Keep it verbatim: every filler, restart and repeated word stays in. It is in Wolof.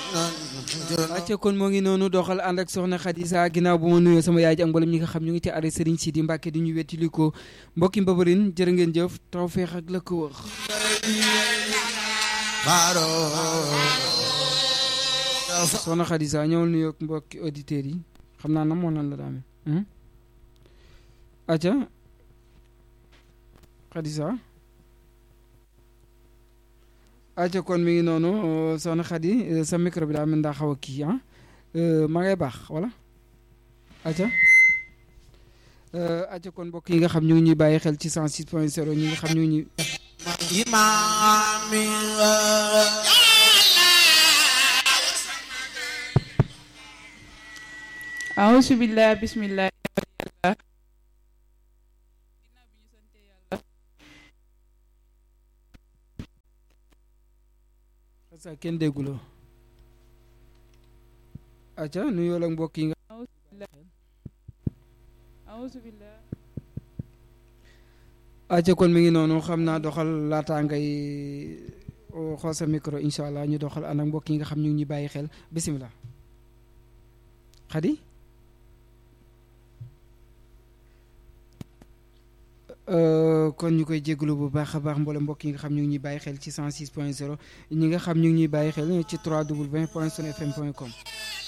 acca kon moo ngi noonu doxal ànd ak soxna Khadija ginnaaw bu ma nuyoo sama yaay ji ak mboolem ñi nga xam ñu ngi ci arrêt Serigne Sidi Mbacke di ñu wettili ko mbokki Mbabarine jërë ngeen jëf tawfeex ak la ko wax soxna Khadija ñëwal nuyoo ak mbokki auditeurs yi xam naa namoon nan la daame acca Khadija acca kon mi ngi noonu soxna Khady sa micro bi daa mel daa xaw a kii ah maa ngay baax wala acca acca kon mbokk yi nga xam ñu ngi ñuy bàyyi xel ci cent six point zéro ñi nga xam ñu ngi ñuy auzu billah bismillah sa kenn dégguloo acca nuyoo la mbokk yi nga auzu billah acca kon mi ngi noonu xam naa doxal laataa ngay xool sa micro incha allah ñu doxal ànd ak mbokk yi nga xam ñu ngi ñu bàyyi xel bisimilah Khady kon ñu koy jégalu bu baax a baax mboolem mbokk yi nga xam ñu ngi ñuy bàyyi xel ci cent six point zéro ñi nga xam ñu ngi ñuy bàyyi xel ci trois w point sun f m point com